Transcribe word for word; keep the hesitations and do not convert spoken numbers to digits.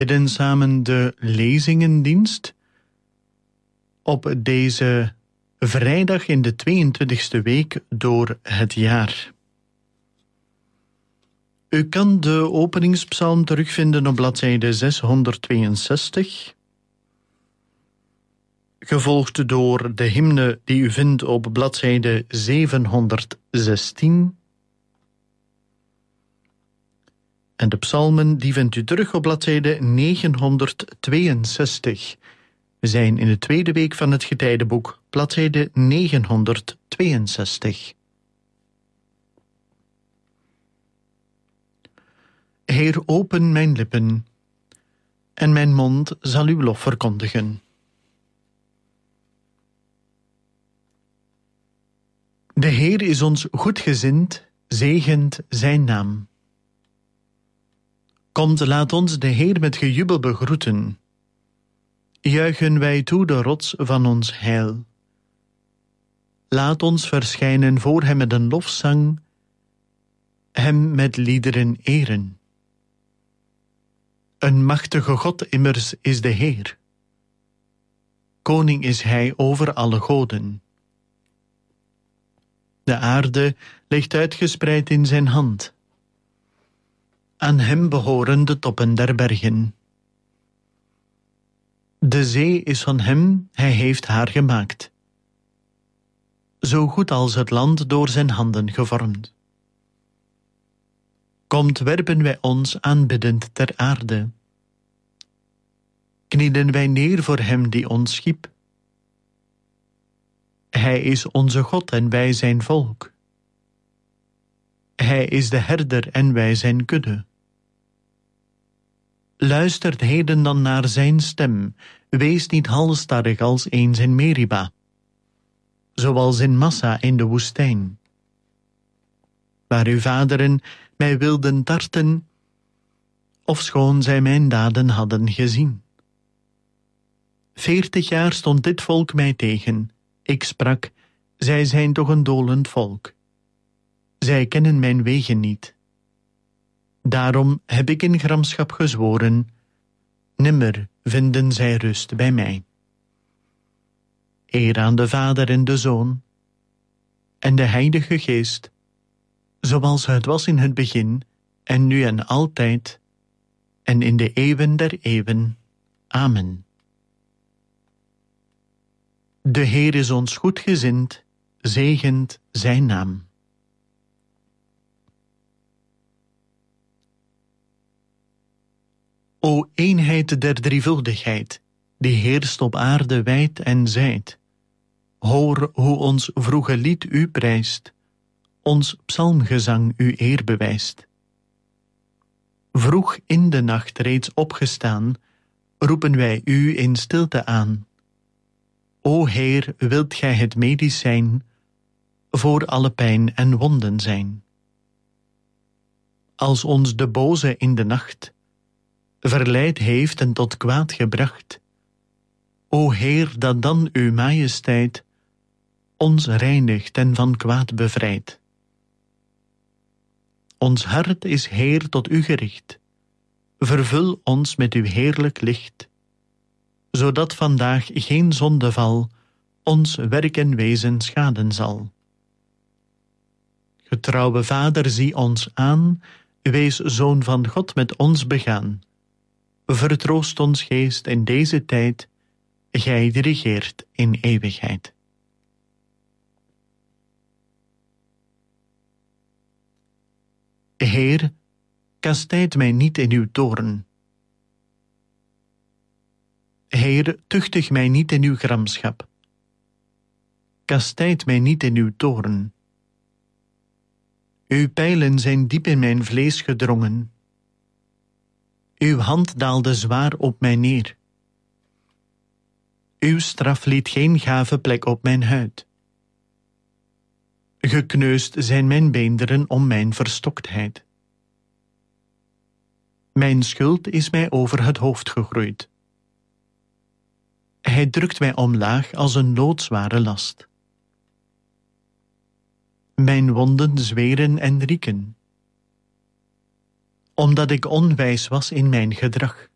bidden samen de lezingendienst op deze vrijdag in de tweeëntwintigste week door het jaar. U kan de openingspsalm terugvinden op bladzijde zeshonderdtweeënzestig, gevolgd door de hymne die u vindt op bladzijde zevenhonderdzestien. En de psalmen die vindt u terug op bladzijde negenhonderdtweeënzestig. We zijn in de tweede week van het getijdenboek, bladzijde negenhonderdtweeënzestig. Heer, open mijn lippen, en mijn mond zal uw lof verkondigen. De Heer is ons goedgezind, zegent zijn naam. Komt, laat ons de Heer met gejubel begroeten. Juichen wij toe de rots van ons heil. Laat ons verschijnen voor hem met een lofzang, hem met liederen eren. Een machtige God immers is de Heer. Koning is hij over alle goden. De aarde ligt uitgespreid in zijn hand. Aan hem behoren de toppen der bergen. De zee is van hem, hij heeft haar gemaakt. Zo goed als het land door zijn handen gevormd. Komt, werpen wij ons aanbiddend ter aarde. Knielen wij neer voor hem die ons schiep. Hij is onze God en wij zijn volk. Hij is de herder en wij zijn kudde. Luistert heden dan naar zijn stem, wees niet halsstarrig als eens in Meriba, zoals in Massa in de woestijn, waar uw vaderen mij wilden tarten, ofschoon zij mijn daden hadden gezien. Veertig jaar stond dit volk mij tegen. Ik sprak, zij zijn toch een dolend volk. Zij kennen mijn wegen niet. Daarom heb ik in gramschap gezworen, nimmer vinden zij rust bij mij. Eer aan de Vader en de Zoon en de Heilige Geest, zoals het was in het begin, en nu en altijd, en in de eeuwen der eeuwen. Amen. De Heer is ons goedgezind, zegent zijn naam. O eenheid der drievuldigheid, die heerst op aarde wijd en zijd. Hoor hoe ons vroege lied u prijst, ons psalmgezang u eer bewijst. Vroeg in de nacht reeds opgestaan, roepen wij u in stilte aan. O Heer, wilt gij het medicijn voor alle pijn en wonden zijn? Als ons de boze in de nacht verleid heeft en tot kwaad gebracht, o Heer, dat dan uw majesteit ons reinigt en van kwaad bevrijdt. Ons hart is, Heer, tot u gericht. Vervul ons met uw heerlijk licht, zodat vandaag geen zondeval ons werk en wezen schaden zal. Getrouwe Vader, zie ons aan, wees Zoon van God met ons begaan. Vertroost ons geest in deze tijd, gij die regeert in eeuwigheid. Heer, kastijd mij niet in uw toorn. Heer, tuchtig mij niet in uw gramschap. Kastijd mij niet in uw toorn. Uw pijlen zijn diep in mijn vlees gedrongen. Uw hand daalde zwaar op mij neer. Uw straf liet geen gave plek op mijn huid. Gekneusd zijn mijn beenderen om mijn verstoktheid. Mijn schuld is mij over het hoofd gegroeid. Hij drukt mij omlaag als een loodzware last. Mijn wonden zweren en rieken, omdat ik onwijs was in mijn gedrag.